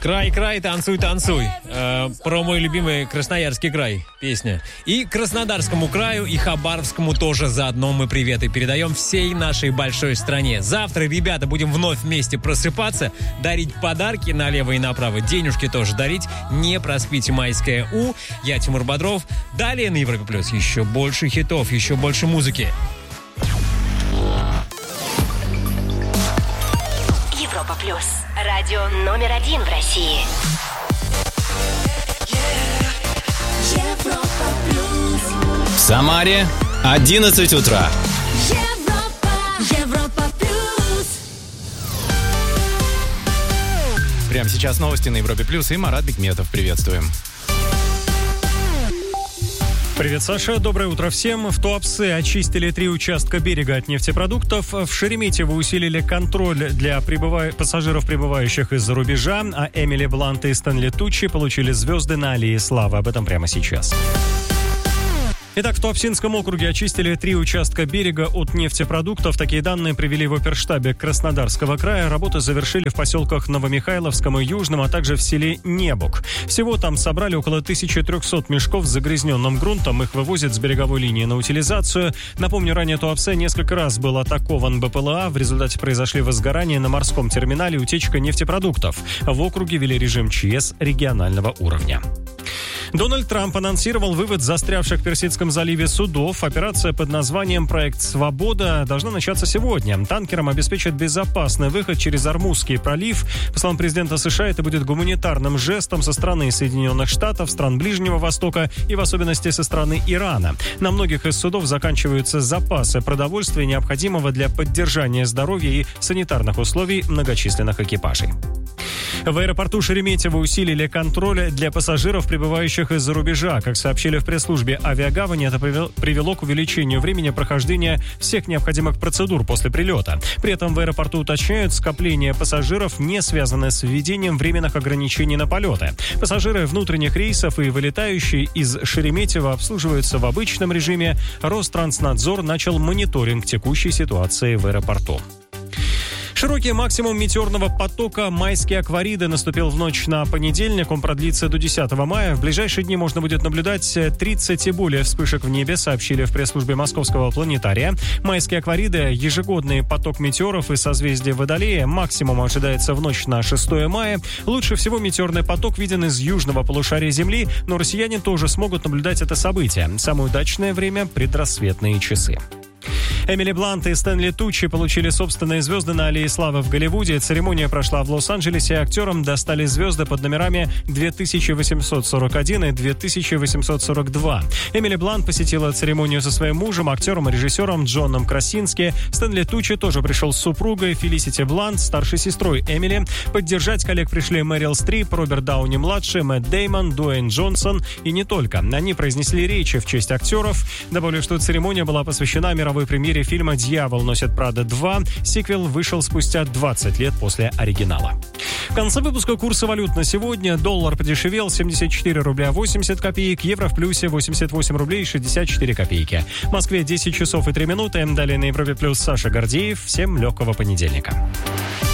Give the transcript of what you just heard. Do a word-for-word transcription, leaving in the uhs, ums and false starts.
Край, край, танцуй, танцуй. Э, про мой любимый Красноярский край песня. И Краснодарскому краю, и Хабаровскому тоже заодно мы приветы передаем всей нашей большой стране. Завтра, ребята, будем вновь вместе просыпаться, дарить подарки налево и направо, денежки тоже дарить. Не проспите майское У. Я Тимур Бодров. Далее на Европе Плюс еще больше хитов, еще больше музыки. Европа Плюс. Радио номер один в России. Европа Плюс. В Самаре одиннадцать утра. Европа, Европа Плюс. Прямо сейчас новости на Европе Плюс и Марат Бекметов. Приветствуем. Привет, Саша. Доброе утро всем. В Туапсе очистили три участка берега от нефтепродуктов. В Шереметьево усилили контроль для прибыва... пассажиров, прибывающих из-за рубежа. А Эмили Блант и Стэнли Туччи получили звезды на Аллее Славы. Об этом прямо сейчас. Итак, в Туапсинском округе очистили три участка берега от нефтепродуктов. Такие данные привели в оперштабе Краснодарского края. Работы завершили в поселках Новомихайловском и Южном, а также в селе Небук. Всего там собрали около тысячи триста мешков с загрязненным грунтом. Их вывозят с береговой линии на утилизацию. Напомню, ранее Туапсе несколько раз был атакован БПЛА. В результате произошли возгорания на морском терминале и утечка нефтепродуктов. В округе ввели режим ЧС регионального уровня. Дональд Трамп анонсировал вывод застрявших в Персидском заливе судов. Операция под названием «Проект Свобода» должна начаться сегодня. Танкерам обеспечат безопасный выход через Ормузский пролив. По словам президента США, это будет гуманитарным жестом со стороны Соединенных Штатов, стран Ближнего Востока и в особенности со стороны Ирана. На многих из судов заканчиваются запасы продовольствия, необходимого для поддержания здоровья и санитарных условий многочисленных экипажей. В аэропорту Шереметьево усилили контроль для пассажиров, прибывающих из-за рубежа. Как сообщили в пресс-службе авиагавани, это привело к увеличению времени прохождения всех необходимых процедур после прилета. При этом в аэропорту уточняют, скопление пассажиров не связано с введением временных ограничений на полеты. Пассажиры внутренних рейсов и вылетающие из Шереметьево обслуживаются в обычном режиме. Ространснадзор начал мониторинг текущей ситуации в аэропорту. Широкий максимум метеорного потока «Майские аквариды» наступил в ночь на понедельник. Он продлится до десятого мая. В ближайшие дни можно будет наблюдать тридцать и более вспышек в небе, сообщили в пресс-службе Московского планетария. «Майские аквариды» — ежегодный поток метеоров из созвездия Водолея. Максимум ожидается в ночь на шестое мая. Лучше всего метеорный поток виден из южного полушария Земли, но россияне тоже смогут наблюдать это событие. Самое удачное время — предрассветные часы. Эмили Блант и Стэнли Туччи получили собственные звезды на Аллее Славы в Голливуде. Церемония прошла в Лос-Анджелесе, и актерам достали звезды под номерами две тысячи восемьсот сорок один и две тысячи восемьсот сорок два. Эмили Блант посетила церемонию со своим мужем, актером и режиссером Джоном Красински. Стэнли Туччи тоже пришел с супругой Фелисити Блант, старшей сестрой Эмили. Поддержать коллег пришли Мэрил Стрип, Роберт Дауни-младший, Мэтт Деймон, Дуэйн Джонсон и не только. Они произнесли речи в честь актеров. Добавлю, что церемония была посвящена мировой премьере фильма «Дьявол носит Прада два». Сиквел вышел спустя двадцать лет после оригинала. В конце выпуска курсы валют на сегодня. Доллар подешевел семьдесят четыре рубля восемьдесят копеек, евро в плюсе восемьдесят восемь рублей шестьдесят четыре копейки. В Москве десять часов и три минуты. Далее на Европе Плюс Саша Гордеев. Всем легкого понедельника.